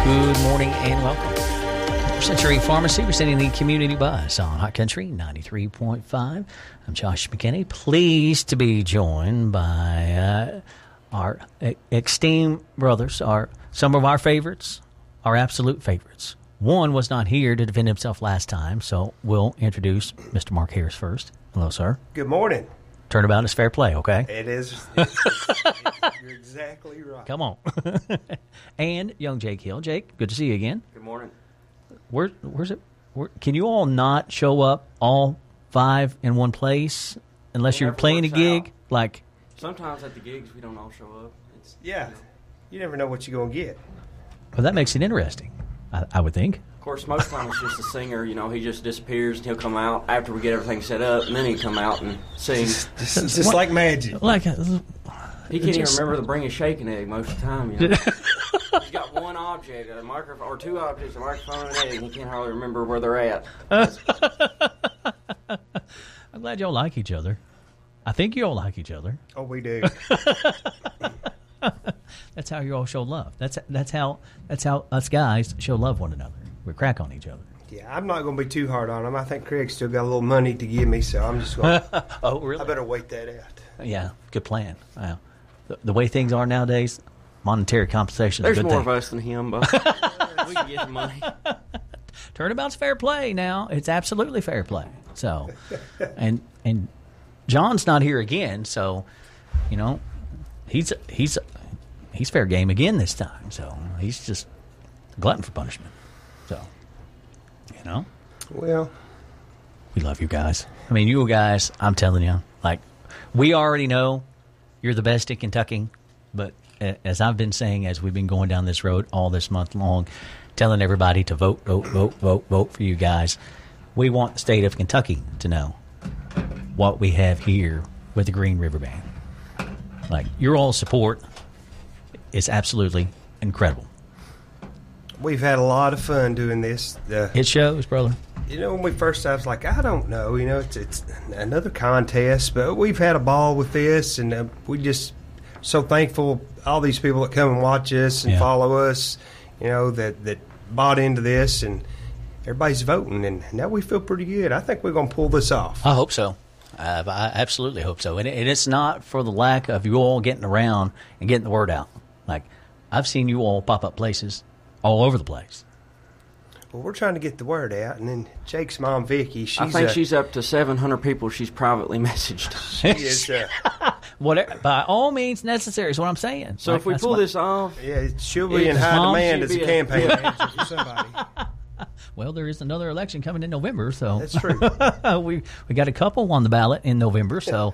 Good morning and welcome. Century Pharmacy, we're sending the community buzz on Hot Country 93.5. I'm Josh McKinney. Pleased to be joined by our esteemed brothers, some of our favorites, our absolute favorites. One was not here to defend himself last time, so we'll introduce Mr. Mark Harris first. Hello, sir. Good morning. Turnabout is fair play, okay? It is. You're exactly right. Come on. And young Jake Hill. Jake, good to see you again. Good morning. Where's it? Can you all not show up all five in one place unless you're playing a gig? Like sometimes at the gigs we don't all show up. Yeah. You never know what you're going to get. Well, that makes it interesting, I would think. Of course, most of the time it's just a singer. He just disappears and he'll come out after we get everything set up, and then he'll come out and sing. Just like magic. Like he can't even remember to bring a shaking egg most of the time. He's got one object, a microphone, or two objects, a microphone and an egg, and he can't hardly remember where they're at. I'm glad y'all like each other. I think you all like each other. Oh, we do. That's how you all show love. That's how us guys show love one another. We crack on each other. Yeah, I'm not going to be too hard on him. I think Craig's still got a little money to give me, so I'm just going to... Oh, really? I better wait that out. Yeah, good plan. The way things are nowadays, monetary compensation is a There's good more thing. of us than him, but we can get the money. Turnabout's fair play now. It's absolutely fair play. So, and John's not here again, so, he's fair game again this time. So he's just a glutton for punishment. So, Well, we love you guys. I mean, you guys, I'm telling you, like, we already know you're the best in Kentucky, but as I've been saying, as we've been going down this road all this month long, telling everybody to vote for you guys, we want the state of Kentucky to know what we have here with the Green River Band. Like, your all support is absolutely incredible. we've had a lot of fun doing this. It shows, brother. When we first started, I was like, I don't know. It's another contest, but we've had a ball with this, and we just so thankful all these people that come and watch us and follow us, that bought into this, and everybody's voting, and now we feel pretty good. I think we're going to pull this off. I hope so. I absolutely hope so. And it's not for the lack of you all getting around and getting the word out. Like, I've seen you all pop up places all over the place. Well, we're trying to get the word out, and then Jake's mom, Vicky, I think she's up to 700 people she's privately messaged. She is. Whatever, by all means necessary is what I'm saying. So if we pull this off... Yeah, she'll be in high demand as a campaign manager for somebody. Well, there is another election coming in November, so... That's true. we got a couple on the ballot in November, so,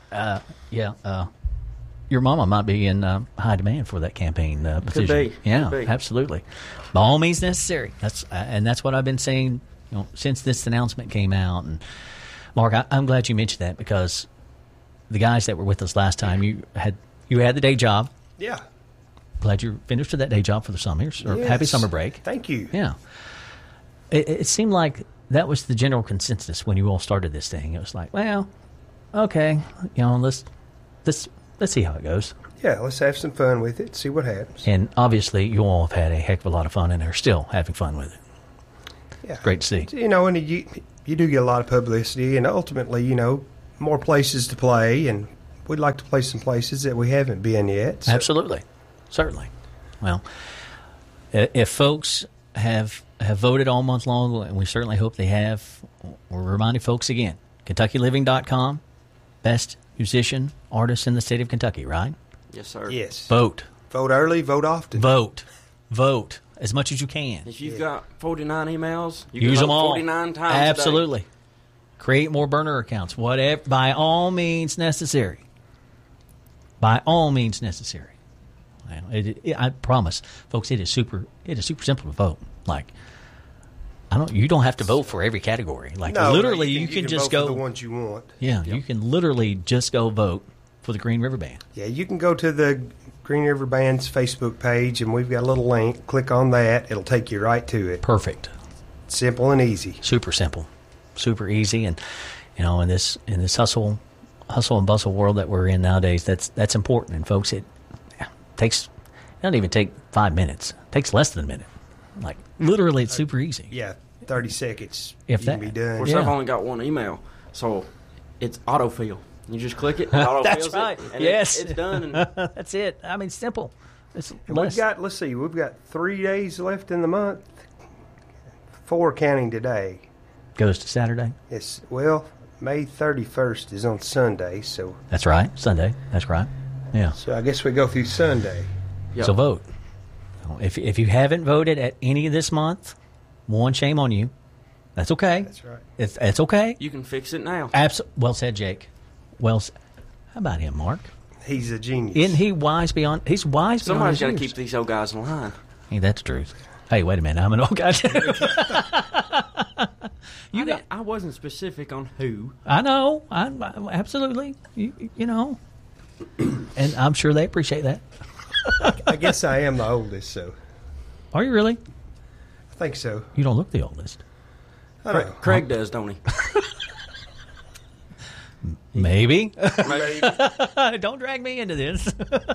your mama might be in high demand for that campaign position. Could be. Yeah, Could be. Absolutely. By all means necessary. That's what I've been saying since this announcement came out. And Mark, I'm glad you mentioned that, because the guys that were with us last time, you had the day job. Yeah. Glad you finished with that day job for the summers. Or Yes. happy summer break. Thank you. Yeah. It seemed like that was the general consensus when you all started this thing. It was like, well, okay, let's see how it goes. Yeah, let's have some fun with it, see what happens. And obviously, you all have had a heck of a lot of fun, and are still having fun with it. Yeah. Great to see. And you do get a lot of publicity, and ultimately, more places to play, and we'd like to play some places that we haven't been yet. So. Absolutely. Certainly. Well, if folks have voted all month long, and we certainly hope they have, we're reminding folks again, KentuckyLiving.com, best musician, artist in the state of Kentucky, right? Yes, sir. Yes. Vote. Vote early, vote often. Vote as much as you can. If you've got 49 emails, you Use can them vote all. 49 times Absolutely. a day. Create more burner accounts, whatever, by all means necessary. By all means necessary. I promise, folks, it is super simple to vote. Like, you don't have to vote for every category. Like, No, literally, you can can just vote go for the ones you want. Yeah, you can literally just go vote for the Green River Band. Yeah, you can go to the Green River Band's Facebook page, and we've got a little link. Click on that; it'll take you right to it. Perfect. Simple and easy. Super simple, super easy, and in this hustle and bustle world that we're in nowadays, that's important. And folks, it doesn't even take 5 minutes. It takes less than a minute. Like literally, it's super easy. Yeah, 30 seconds. If you that- can be done. Of course, Yeah. I've only got one email, so it's autofill. You just click it, it autofills That's right. it, and Yes, it's done. And That's it. I mean, simple. It's And less. let's see, we've got 3 days left in the month. 4 counting today. Goes to Saturday. It's, well, May 31st is on Sunday, so That's right. Sunday. That's right. Yeah. I guess we go through Sunday. Yep. So vote. If you haven't voted at any of this month, one, shame on you. That's okay. That's right. It's okay. You can fix it now. Well said, Jake. How about him, Mark? He's a genius. Isn't he wise beyond? He's wise beyond Somebody's his got to years. keep these old guys in line. Hey, that's true. Hey, wait a minute. I'm an old guy too. I wasn't specific on who. I know. I absolutely. You know. And I'm sure they appreciate that. I guess I am the oldest, so Are you really? I think so. You don't look the oldest. I don't know. Craig does, don't he? Maybe. Maybe. Don't drag me into this.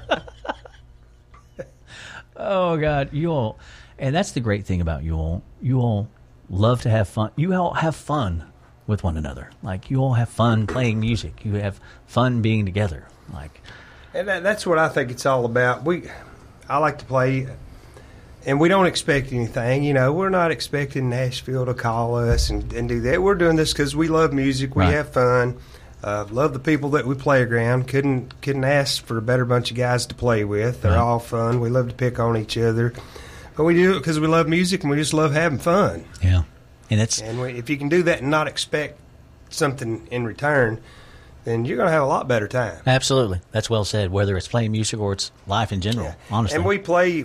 Oh God, you all, and that's the great thing about you all. You all love to have fun. You all have fun with one another. Like you all have fun playing music. You have fun being together. Like, And that's what I think it's all about. I like to play, and we don't expect anything. You know, we're not expecting Nashville to call us and do that. We're doing this because we love music. We Right. have fun. Love the people that we play around. Couldn't ask for a better bunch of guys to play with. They're Right. all fun. We love to pick on each other, but we do it because we love music and we just love having fun. yeah, and it's And if you can do that and not expect something in return, then you're going to have a lot better time. absolutely that's well said. Whether it's playing music or it's life in general, honestly. And we play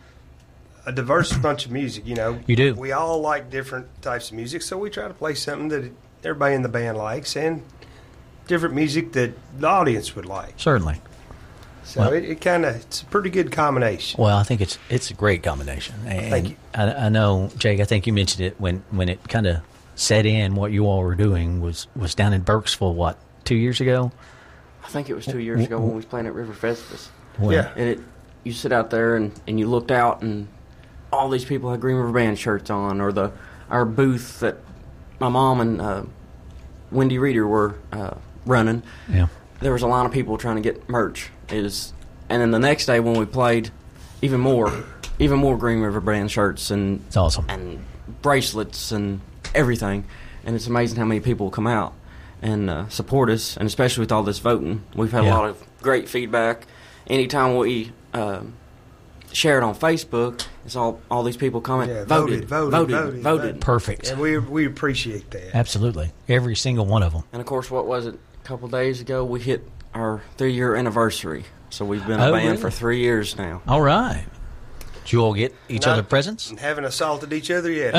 a diverse bunch of music, you know. You do. We all like different types of music, so we try to play something that everybody in the band likes and different music that the audience would like. Certainly. So Well- it's a pretty good combination. Well, I think it's a great combination. And Thank you. I know, Jake. I think you mentioned it when it kind of set in. What you all were doing was down in Burkesville. What, 2 years ago? I think it was 2 years ago when we was playing at River Festivus. When- Yeah. And you sit out there and you looked out and all these people had Green River Band shirts on, or our booth that my mom and Wendy Reeder were running. Yeah. There was a line of people trying to get merch. And then the next day when we played, even more Green River Band shirts and It's awesome. and bracelets and everything. And it's amazing how many people come out and support us, and especially with all this voting. We've had Yeah. a lot of great feedback. Anytime we share it on Facebook, it's all these people comment, Yeah, voted. Perfect. And we appreciate that. Absolutely. Every single one of them. And, of course, what was it? A couple days ago, we hit our 3-year anniversary. So we've been a Oh, band really? for 3 years now. All right. Did you all get each Not- other presents? Haven't assaulted each other yet.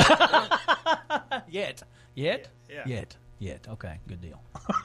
Yet. Yeah. Yet. Okay, good deal.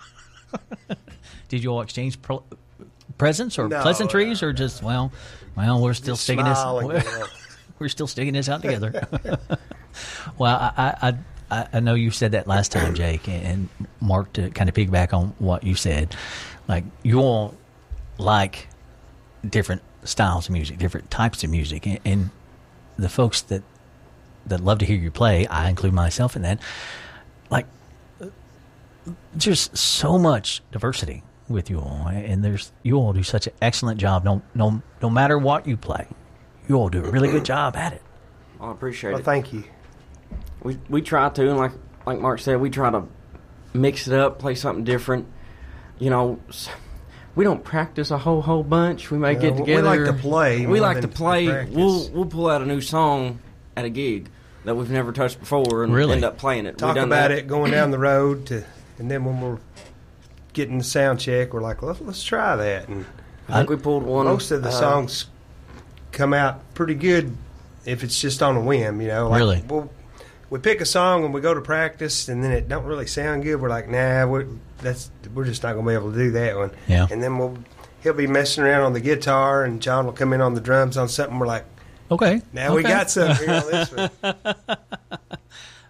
Did you all exchange presents or No, pleasantries, no, or just we're still Just sticking this. smile and go on. We're still sticking this out together. Well, I know you said that last time, Jake, and Mark, to kind of piggyback on what you said. Like, you all like different styles of music, different types of music, and the folks that love to hear you play, I include myself in that, like, there's so much diversity with you all, and you all do such an excellent job. No matter what you play, you all do a really good job at it. I appreciate Well, it. thank you. We try to, and like Mark said, we try to mix it up, play something different. You know, we don't practice a whole bunch. We may No, get we together. like to play We more like to than play. practice. We'll pull out a new song at a gig that we've never touched before, and Really? end up playing it. Talk We've done about that. it going down the road and then when we're getting the sound check, we're like, let's try that. And I think we pulled one. most of the songs come out pretty good if it's just on a whim, you know. Like, Really? we pick a song and we go to practice, and then it don't really sound good. We're like, nah, we're just not going to be able to do that one. Yeah. And then he'll be messing around on the guitar, and John will come in on the drums on something. We're like, Okay. now we Okay. got something here on this one.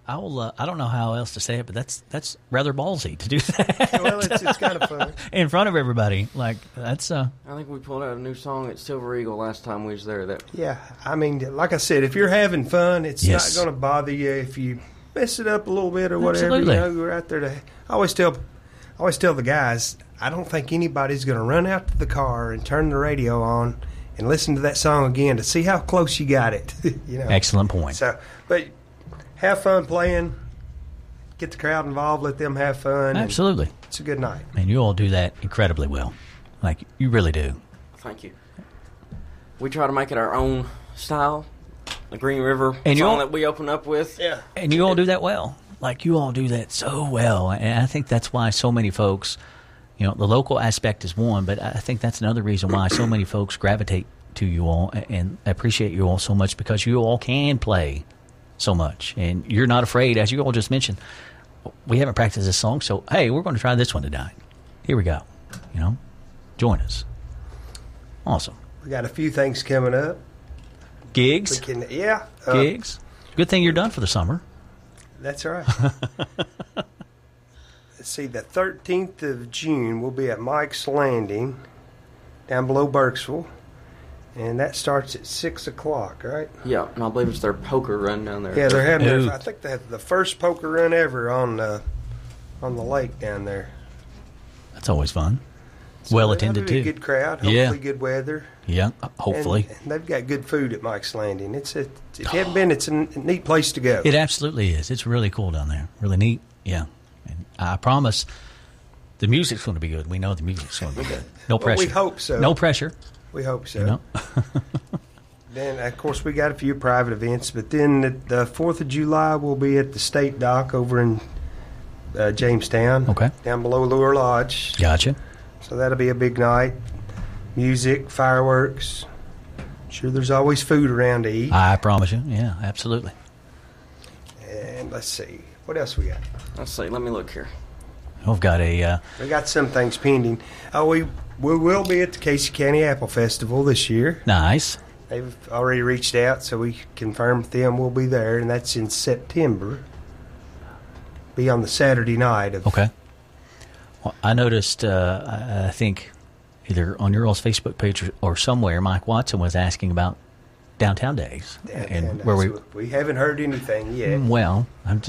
I will. I don't know how else to say it, but that's rather ballsy to do that. Well, it's kind of fun in front of everybody. Like that's. I think we pulled out a new song at Silver Eagle last time we was there. That Yeah, I mean, like I said, if you're having fun, it's Yes. not going to bother you if you mess it up a little bit or whatever. Absolutely. You know, we're out there to. I always tell the guys, I don't think anybody's going to run out to the car and turn the radio on and listen to that song again to see how close you got it. You know. Excellent point. So, but have fun playing. Get the crowd involved. Let them have fun. Absolutely. It's a good night. And you all do that incredibly well. Like you really do. Thank you. We try to make it our own style. The Green River And song you'll- that we open up with. Yeah. And you all do that well. Like you all do that so well. And I think that's why so many folks, you know, the local aspect is one, but I think that's another reason why so many folks gravitate to you all and appreciate you all so much, because you all can play so much. And you're not afraid, as you all just mentioned, we haven't practiced this song, so hey, we're going to try this one tonight. Here we go. You know, join us. Awesome. We got a few things coming up. Gigs. Gigs. Good thing you're done for the summer. That's right. Let's see, the 13th of June, we'll be at Mike's Landing down below Burkesville, and that starts at 6 o'clock, right? Yeah, and I believe it's their poker run down there. Yeah, they're having Ooh. I think they have the first poker run ever on the lake down there. That's always fun. So Well that'll attended, be a too. good crowd, Yeah. hopefully good weather. Yeah, hopefully. And they've got good food at Mike's Landing. If you haven't been, it's a neat place to go. It absolutely is. It's really cool down there. Really neat. Yeah. And I promise the music's going to be good. We know the music's going to be good. No Well, pressure. we hope so. No pressure. We hope so. You know? Then, of course, we got a few private events, but then the 4th of July, we'll be at the State Dock over in Jamestown. Okay. Down below Lure Lodge. Gotcha. So that'll be a big night. Music, fireworks. Sure, there's always food around to eat. I promise you. Yeah, absolutely. And let's see. What else we got? Let's see. Let me look here. We've got a We got some things pending. We will be at the Casey County Apple Festival this year. nice. They've already reached out, so we confirmed with them we'll be there, and that's in September. Be on the Saturday night of. Okay. Well, I noticed, I think, either on your all's Facebook page or somewhere, Mike Watson was asking about Downtown Days. And where we haven't heard anything yet. Well,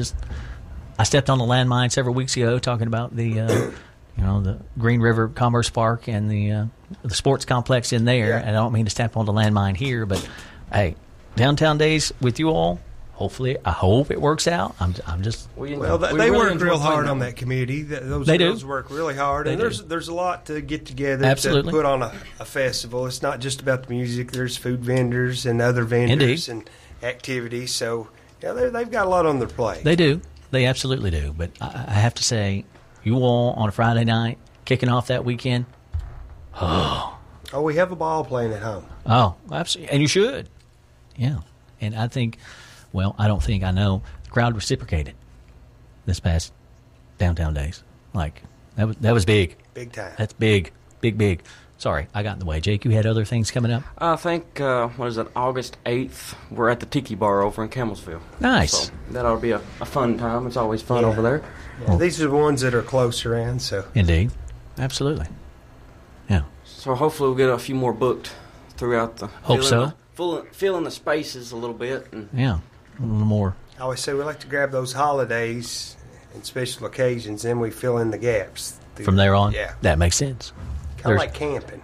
I stepped on the landmine several weeks ago talking about the, the Green River Commerce Park and the sports complex in there. Yeah. And I don't mean to step on the landmine here, but hey, Downtown Days with you all. Hopefully, I hope it works out. I'm just. Well, they work real hard on that community. Those They do. girls work really hard, and They there's a lot to get together Absolutely. to put on a festival. It's not just about the music. There's food vendors and other vendors Indeed. and activities. So yeah, they've got a lot on their plate. They do. They absolutely do. But I have to say, you all on a Friday night, kicking off that weekend. Oh, we have a ball playing at home. Oh, absolutely. And you should. Yeah. And I think, I know the crowd reciprocated this past Downtown Days. Like, that was big. Big time. That's big. Big, big. Sorry, I got in the way. Jake, you had other things coming up? I think, August 8th, we're at the Tiki Bar over in Campbellsville. Nice. So that ought to be a fun time. It's always fun Yeah. over there. Yeah, these are the ones that are close around. So Indeed. Absolutely. Yeah. So hopefully we'll get a few more booked throughout the... Hope so. Filling the spaces a little bit. And Yeah. A little more. I always say we like to grab those holidays and special occasions, then we fill in the gaps. From there on? Yeah. That makes sense. Kind of like camping.